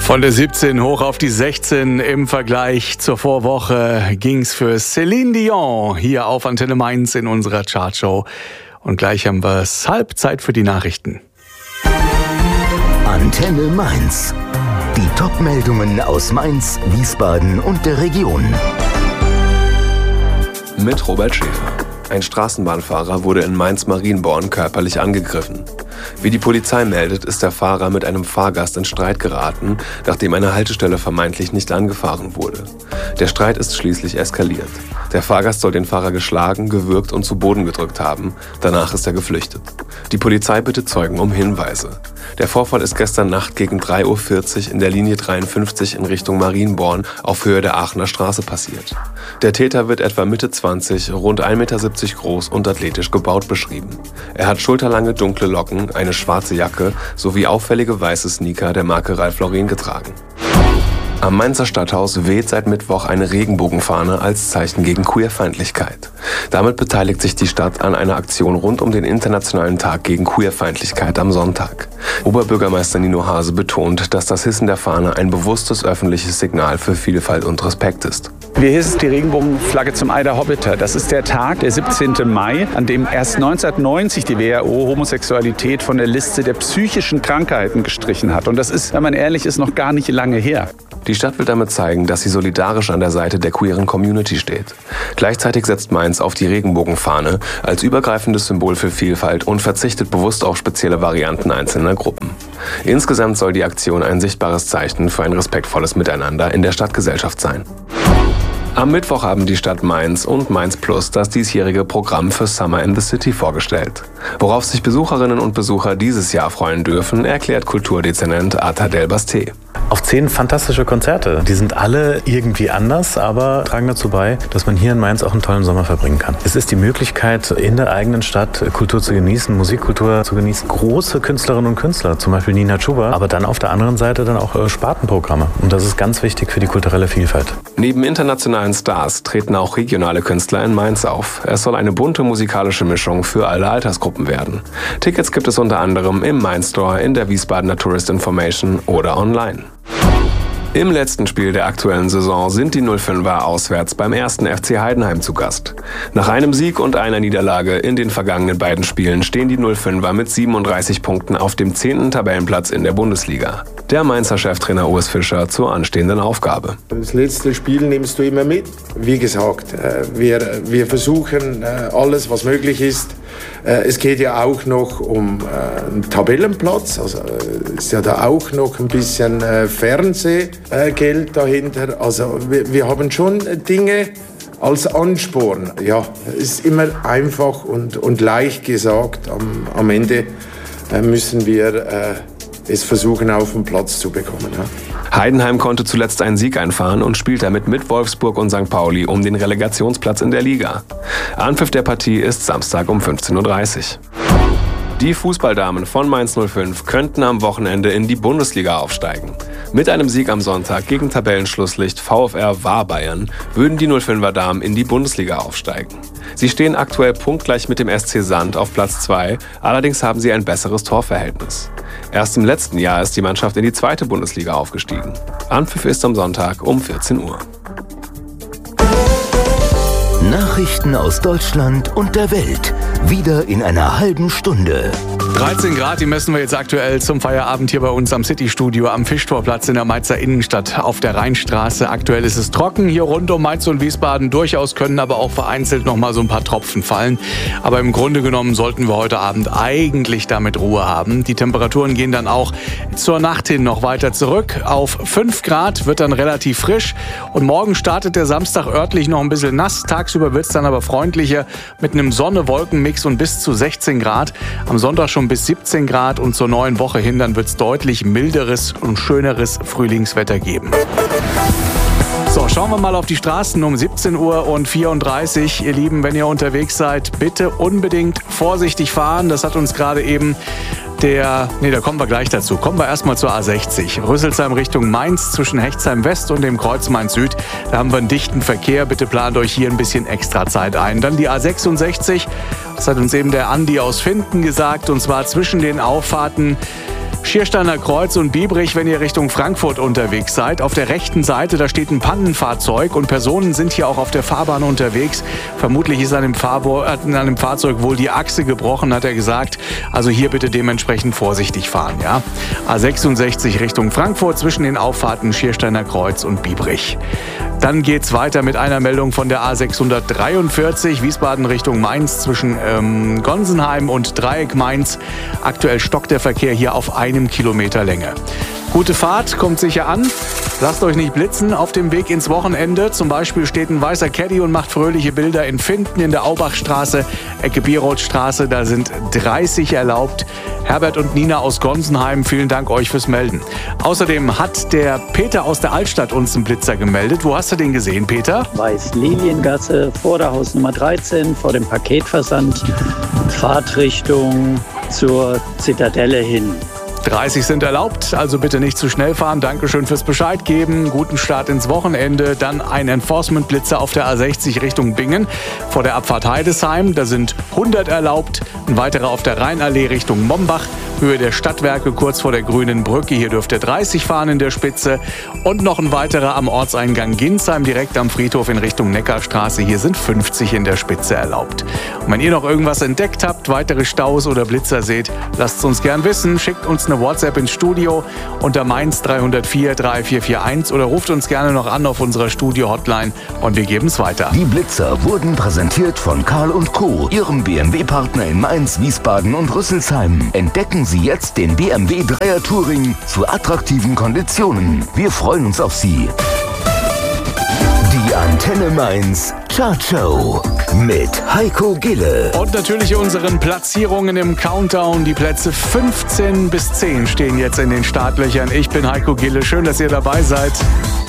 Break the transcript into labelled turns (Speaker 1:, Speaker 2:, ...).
Speaker 1: Von der 17 hoch auf die 16 im Vergleich zur Vorwoche ging's für Céline Dion hier auf Antenne Mainz in unserer Chartshow. Und gleich haben wir es Halbzeit für die Nachrichten.
Speaker 2: Antenne Mainz. Die Top-Meldungen aus Mainz, Wiesbaden und der Region.
Speaker 3: Mit Robert Schäfer. Ein Straßenbahnfahrer wurde in Mainz-Marienborn körperlich angegriffen. Wie die Polizei meldet, ist der Fahrer mit einem Fahrgast in Streit geraten, nachdem eine Haltestelle vermeintlich nicht angefahren wurde. Der Streit ist schließlich eskaliert. Der Fahrgast soll den Fahrer geschlagen, gewürgt und zu Boden gedrückt haben. Danach ist er geflüchtet. Die Polizei bittet Zeugen um Hinweise. Der Vorfall ist gestern Nacht gegen 3:40 Uhr in der Linie 53 in Richtung Marienborn auf Höhe der Aachener Straße passiert. Der Täter wird etwa Mitte 20, rund 1,70 Meter groß und athletisch gebaut beschrieben. Er hat schulterlange dunkle Locken, eine schwarze Jacke sowie auffällige weiße Sneaker der Marke Ralph Lauren getragen. Am Mainzer Stadthaus weht seit Mittwoch eine Regenbogenfahne als Zeichen gegen Queerfeindlichkeit. Damit beteiligt sich die Stadt an einer Aktion rund um den Internationalen Tag gegen Queerfeindlichkeit am Sonntag. Oberbürgermeister Nino Hase betont, dass das Hissen der Fahne ein bewusstes öffentliches Signal für Vielfalt und Respekt ist.
Speaker 4: Wir hissen die Regenbogenflagge zum Eider Hobbiter. Das ist der Tag, der 17. Mai, an dem erst 1990 die WHO Homosexualität von der Liste der psychischen Krankheiten gestrichen hat. Und das ist, wenn man ehrlich ist, noch gar nicht lange her.
Speaker 3: Die Stadt will damit zeigen, dass sie solidarisch an der Seite der queeren Community steht. Gleichzeitig setzt Mainz auf die Regenbogenfahne als übergreifendes Symbol für Vielfalt und verzichtet bewusst auf spezielle Varianten einzelner Gruppen. Insgesamt soll die Aktion ein sichtbares Zeichen für ein respektvolles Miteinander in der Stadtgesellschaft sein. Am Mittwoch haben die Stadt Mainz und Mainz Plus das diesjährige Programm für Summer in the City vorgestellt. Worauf sich Besucherinnen und Besucher dieses Jahr freuen dürfen, erklärt Kulturdezernent Ata Del-Basté.
Speaker 5: Auf 10 fantastische Konzerte. Die sind alle irgendwie anders, aber tragen dazu bei, dass man hier in Mainz auch einen tollen Sommer verbringen kann. Es ist die Möglichkeit, in der eigenen Stadt Kultur zu genießen, Musikkultur zu genießen. Große Künstlerinnen und Künstler, zum Beispiel Nina Chuba, aber dann auf der anderen Seite dann auch Spartenprogramme. Und das ist ganz wichtig für die kulturelle Vielfalt.
Speaker 3: Neben internationalen Stars treten auch regionale Künstler in Mainz auf. Es soll eine bunte musikalische Mischung für alle Altersgruppen werden. Tickets gibt es unter anderem im Mainz Store, in der Wiesbadener Tourist Information oder online. Im letzten Spiel der aktuellen Saison sind die 05er auswärts beim 1. FC Heidenheim zu Gast. Nach einem Sieg und einer Niederlage in den vergangenen beiden Spielen stehen die 05er mit 37 Punkten auf dem 10. Tabellenplatz in der Bundesliga. Der Mainzer Cheftrainer Urs Fischer zur anstehenden Aufgabe.
Speaker 6: Das letzte Spiel nimmst du immer mit. Wie gesagt, wir versuchen alles, was möglich ist. Es geht ja auch noch um einen Tabellenplatz, also ist ja da auch noch ein bisschen Fernsehgeld dahinter. Also wir haben schon Dinge als Ansporn. Ja, es ist immer einfach und leicht gesagt. Am Ende müssen wir es versuchen, auf den Platz zu bekommen. Ja.
Speaker 3: Heidenheim konnte zuletzt einen Sieg einfahren und spielt damit mit Wolfsburg und St. Pauli um den Relegationsplatz in der Liga. Anpfiff der Partie ist Samstag um 15:30 Uhr. Die Fußballdamen von Mainz 05 könnten am Wochenende in die Bundesliga aufsteigen. Mit einem Sieg am Sonntag gegen Tabellenschlusslicht VfR Wahrbayern würden die 05er Damen in die Bundesliga aufsteigen. Sie stehen aktuell punktgleich mit dem SC Sand auf Platz 2, allerdings haben sie ein besseres Torverhältnis. Erst im letzten Jahr ist die Mannschaft in die 2. Bundesliga aufgestiegen. Anpfiff ist am Sonntag um 14 Uhr.
Speaker 2: Nachrichten aus Deutschland und der Welt. Wieder in einer halben Stunde.
Speaker 1: 13 Grad, die messen wir jetzt aktuell zum Feierabend hier bei uns am City-Studio am Fischtorplatz in der Mainzer Innenstadt auf der Rheinstraße. Aktuell ist es trocken hier rund um Mainz und Wiesbaden. Durchaus können aber auch vereinzelt noch mal so ein paar Tropfen fallen. Aber im Grunde genommen sollten wir heute Abend eigentlich damit Ruhe haben. Die Temperaturen gehen dann auch zur Nacht hin noch weiter zurück. Auf 5 Grad wird dann relativ frisch. Und morgen startet der Samstag örtlich noch ein bisschen nass. Tagsüber wird es dann aber freundlicher mit einem Sonne-Wolken-Mix und bis zu 16 Grad. Am Sonntag schon bis 17 Grad und zur neuen Woche hin, dann wird es deutlich milderes und schöneres Frühlingswetter geben. So, schauen wir mal auf die Straßen um 17:34 Uhr. Ihr Lieben, wenn ihr unterwegs seid, bitte unbedingt vorsichtig fahren. Das hat uns gerade eben da kommen wir gleich dazu. Kommen wir erstmal zur A60. Rüsselsheim Richtung Mainz zwischen Hechtsheim West und dem Kreuz Mainz Süd. Da haben wir einen dichten Verkehr. Bitte plant euch hier ein bisschen extra Zeit ein. Dann die A66. Das hat uns eben der Andi aus Finden gesagt. Und zwar zwischen den Auffahrten Schiersteiner Kreuz und Biebrich, wenn ihr Richtung Frankfurt unterwegs seid. Auf der rechten Seite, da steht ein Pannenfahrzeug und Personen sind hier auch auf der Fahrbahn unterwegs. Vermutlich ist an dem Fahrzeug wohl die Achse gebrochen, hat er gesagt. Also hier bitte dementsprechend vorsichtig fahren, ja. A66 Richtung Frankfurt zwischen den Auffahrten Schiersteiner Kreuz und Biebrich. Dann geht's weiter mit einer Meldung von der A643 Wiesbaden Richtung Mainz zwischen Gonsenheim und Dreieck Mainz. Aktuell stockt der Verkehr hier auf 1 Kilometer Länge. Gute Fahrt, kommt sicher an. Lasst euch nicht blitzen auf dem Weg ins Wochenende. Zum Beispiel steht ein weißer Caddy und macht fröhliche Bilder in Finden in der Aubachstraße, Ecke Bierrothstraße. Da sind 30 erlaubt. Herbert und Nina aus Gonsenheim, vielen Dank euch fürs Melden. Außerdem hat der Peter aus der Altstadt uns einen Blitzer gemeldet. Wo hast du den gesehen, Peter?
Speaker 7: Weiß-Liliengasse, Vorderhaus Nummer 13, vor dem Paketversand, Fahrtrichtung zur Zitadelle hin.
Speaker 1: 30 sind erlaubt, also bitte nicht zu schnell fahren. Dankeschön fürs Bescheid geben. Guten Start ins Wochenende. Dann ein Enforcement-Blitzer auf der A60 Richtung Bingen vor der Abfahrt Heidesheim. Da sind 100 erlaubt. Ein weiterer auf der Rheinallee Richtung Mombach. Höhe der Stadtwerke kurz vor der Grünen Brücke. Hier dürft ihr 30 fahren in der Spitze. Und noch ein weiterer am Ortseingang Ginsheim direkt am Friedhof in Richtung Neckarstraße. Hier sind 50 in der Spitze erlaubt. Und wenn ihr noch irgendwas entdeckt habt, weitere Staus oder Blitzer seht, lasst es uns gern wissen. Schickt uns eine WhatsApp ins Studio unter Mainz 304 3441 oder ruft uns gerne noch an auf unserer Studio-Hotline und wir geben es weiter.
Speaker 2: Die Blitzer wurden präsentiert von Karl & Co., Ihrem BMW-Partner in Mainz, Wiesbaden und Rüsselsheim. Entdecken Sie jetzt den BMW 3er Touring zu attraktiven Konditionen. Wir freuen uns auf Sie. Die Antenne Mainz Chart Show mit Heiko Gille.
Speaker 1: Und natürlich unseren Platzierungen im Countdown. Die Plätze 15 bis 10 stehen jetzt in den Startlöchern. Ich bin Heiko Gille. Schön, dass ihr dabei seid.